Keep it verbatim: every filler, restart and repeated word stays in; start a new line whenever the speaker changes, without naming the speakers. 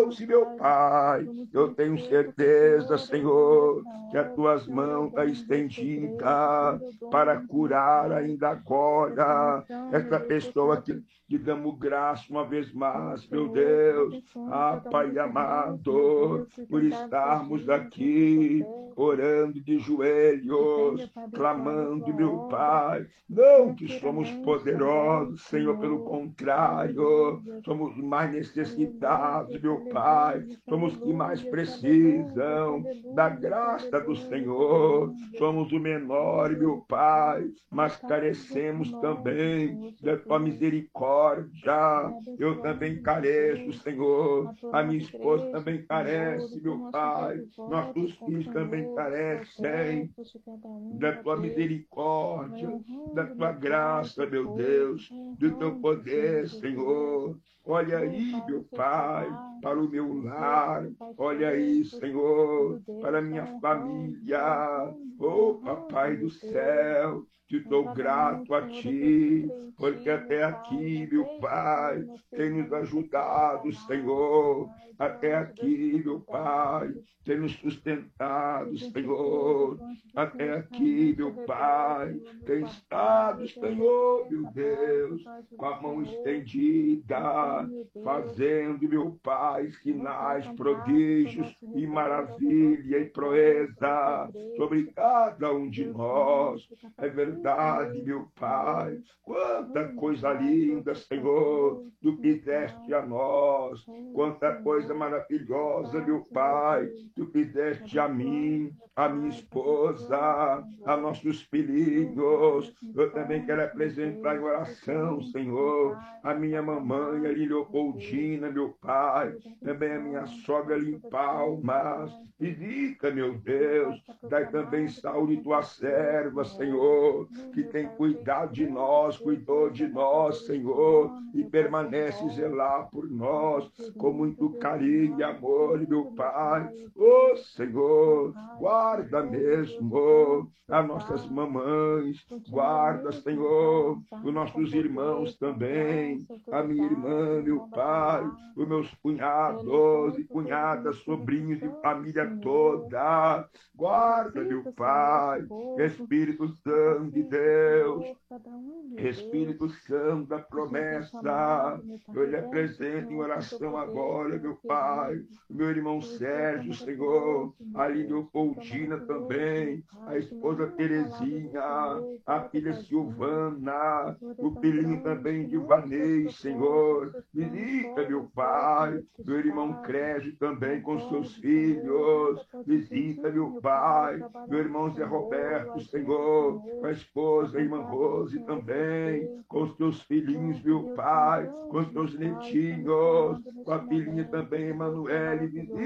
Deus e meu Pai, eu tenho certeza, Senhor, que as tuas mãos estão estendidas para curar ainda agora essa pessoa que te damos graça uma vez mais, meu Deus. Ah, Pai amado, por estarmos aqui orando de joelhos, clamando, meu Pai. Não que somos poderosos, Senhor, pelo contrário, somos mais necessitados, meu Pai. Somos os que mais precisam da graça do Senhor. Somos o menor, meu Pai, mas carecemos também da tua misericórdia. Eu também careço, Senhor. A minha esposa também carece, meu Pai. Nossos filhos também carecem da tua misericórdia, da tua graça, meu Deus, do teu poder, Senhor. Olha aí, meu Pai, para o meu lar. Olha aí, Senhor, para a minha família. Oh, Papai do céu, te dou grato a ti, porque até aqui, meu Pai, tem nos ajudado, Senhor. Até aqui, meu Pai, tem nos sustentado, Senhor. Até aqui, meu Pai, tem estado, Senhor, meu Deus, com a mão estendida, fazendo, meu Pai, sinais, prodígios e maravilha e proeza sobre cada um de nós. É verdade, meu Pai, quanta coisa linda, Senhor, tu fizeste a nós, quanta coisa maravilhosa, meu Pai, tu fizeste a mim, a minha esposa, a nossos filhinhos. Eu também quero apresentar em oração, Senhor, a minha mamãe ali, Leopoldina, meu pai, também a minha sogra ali em Palmas. Visita, meu Deus, dai também saúde tua serva, Senhor, que tem cuidado de nós, cuidou de nós, Senhor, e permanece zelar por nós com muito carinho e amor, meu Pai. Ô, Senhor, guarda mesmo as nossas mamães, guarda, Senhor, os nossos irmãos também, a minha irmã, meu pai, os meus cunhados e cunhadas, sobrinhos e família toda. Guarda, meu Pai, Espírito Santo de Deus, Espírito Santo da promessa, eu lhe apresento em oração agora, meu Pai, o meu irmão Sérgio, Senhor, a Leopoldina também, a esposa Terezinha, a filha Silvana, o filhinho também de Vanei, Senhor. Visita, meu Pai, meu irmão Crésio também com seus filhos. Visita, meu Pai, meu irmão Zé Roberto, Senhor, com a esposa, a irmã Rose também, com os teus filhinhos, meu Pai, com os teus netinhos, com a filhinha também, Emanuele. Visita